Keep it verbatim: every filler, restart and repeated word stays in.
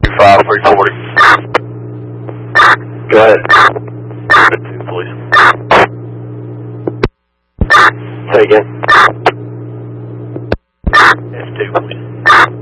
five three forty. Go ahead. Two, please. Say again. S two, please.